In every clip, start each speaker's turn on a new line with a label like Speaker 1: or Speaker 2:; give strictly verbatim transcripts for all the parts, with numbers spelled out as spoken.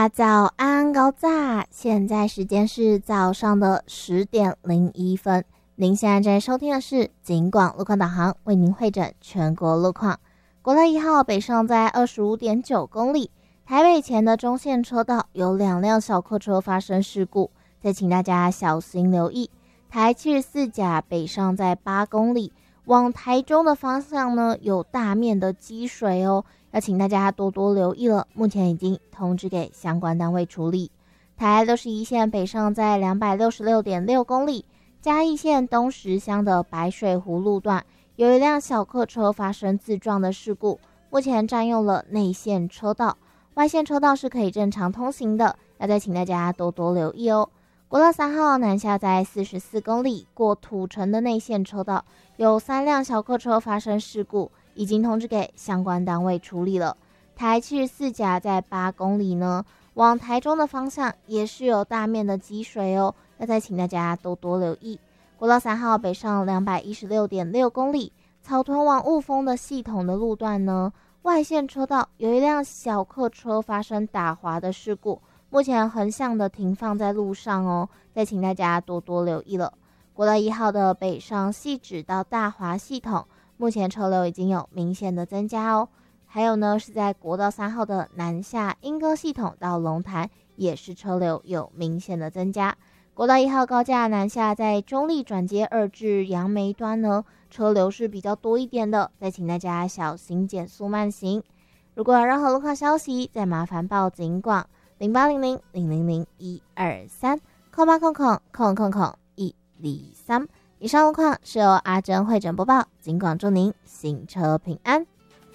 Speaker 1: 家早安高炸，现在时间是早上的十点零一分。您现在正在收听的是警广路况导航，为您汇整全国路况。国道一号北上在 二十五点九公里，台北前的中线车道有两辆小客车发生事故，再请大家小心留意。台七十四甲北上在八公里，往台中的方向呢有大面的积水哦，要请大家多多留意了，目前已经通知给相关单位处理。台六十一线北上在 两百六十六点六公里，嘉义县东石乡的白水湖路段有一辆小客车发生自撞的事故，目前占用了内线车道，外线车道是可以正常通行的，要再请大家多多留意哦。国道三号南下在四十四公里，过土城的内线车道有三辆小客车发生事故，已经通知给相关单位处理了。台七十四甲在八公里呢，往台中的方向也是有大面的积水哦，要再请大家多多留意。国道三号北上 两百一十六点六公里，草屯往雾峰的系统的路段呢，外线车道有一辆小客车发生打滑的事故，目前横向的停放在路上哦，再请大家多多留意了。国道一号的北上汐止到大华系统，目前车流已经有明显的增加哦。还有呢，是在国道三号的南下莺歌系统到龙潭，也是车流有明显的增加。国道一号高架南下在中立转接二至杨梅端呢，车流是比较多一点的，再请大家小心减速慢行。如果有任何路况消息，再麻烦报警广零八零零零零零一二三空八空空空空空一零三。以上路况是由阿珍会诊播报，警广祝您行车平安。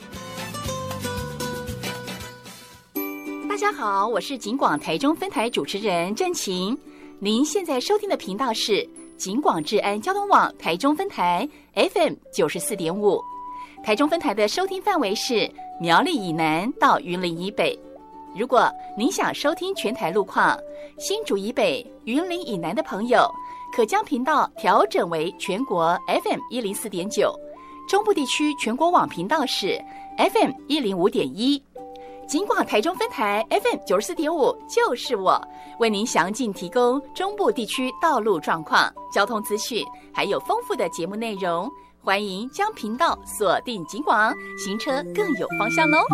Speaker 2: 大家好，我是警广台中分台主持人郑晴。您现在收听的频道是警广治安交通网台中分台 F M 九十四点五，台中分台的收听范围是苗栗以南到云林以北。如果您想收听全台路况，新竹以北、云林以南的朋友，可将频道调整为全国 F M 一零四点九，中部地区全国网频道是 F M 一零五点一。警广台中分台 F M 九十四点五就是我，为您详尽提供中部地区道路状况、交通资讯，还有丰富的节目内容。欢迎将频道锁定警广，行车更有方向哦。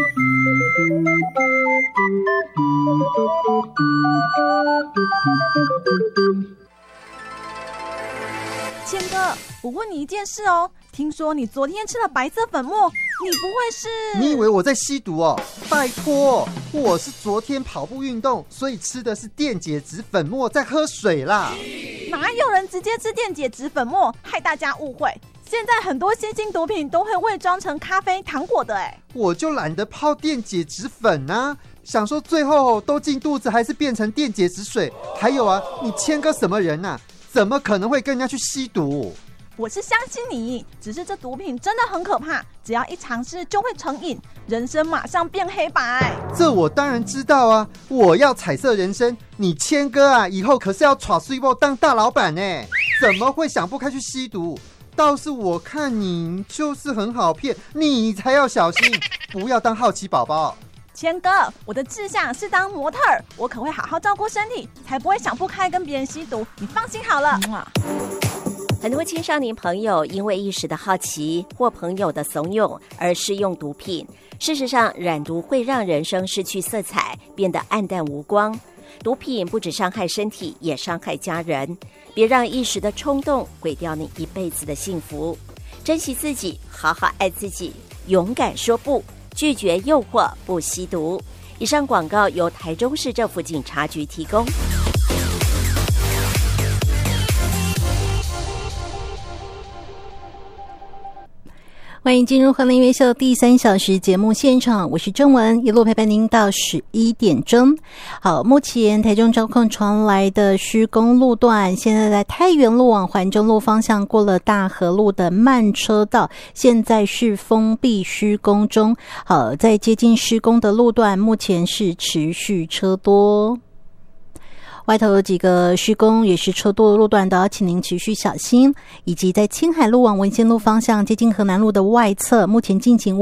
Speaker 3: 谦哥，我问你一件事哦，听说你昨天吃了白色粉末，你不会是……
Speaker 4: 你以为我在吸毒哦？拜托，我是昨天跑步运动，所以吃的是电解质粉末，在喝水啦。
Speaker 3: 哪有人直接吃电解质粉末，害大家误会？现在很多新兴毒品都会伪装成咖啡、糖果的哎。
Speaker 4: 我就懒得泡电解质粉啊，想说最后都进肚子，还是变成电解质水。还有啊，你谦哥什么人啊？怎么可能会跟人家去吸毒？
Speaker 3: 我是相信你，只是这毒品真的很可怕，只要一尝试就会成瘾，人生马上变黑白。
Speaker 4: 这我当然知道啊，我要彩色人生。你谦哥啊，以后可是要耍水波当大老板呢，怎么会想不开去吸毒？倒是我看你就是很好骗，你才要小心，不要当好奇宝宝。
Speaker 3: 谦哥，我的志向是当模特儿，我可会好好照顾身体，才不会想不开跟别人吸毒，你放心好了。
Speaker 5: 很多青少年朋友因为一时的好奇或朋友的怂恿而试用毒品，事实上染毒会让人生失去色彩，变得暗淡无光。毒品不只伤害身体，也伤害家人，别让一时的冲动毁掉你一辈子的幸福。珍惜自己，好好爱自己，勇敢说不，拒绝诱惑，不吸毒。以上广告由台中市政府警察局提供。欢迎进入欢乐音乐秀第三小时节目现场，我是郑文，一路陪伴您到十一点钟。好，目前台中交控传来的施工路段，现在在太原路往环中路方向过了大河路的慢车道，现在是封闭施工中。好，在接近施工的路段，目前是持续车多。外头有几个施工也是车多的路段的，请您持续小心。以及在青海路往文心路方向接近河南路的外侧，目前进行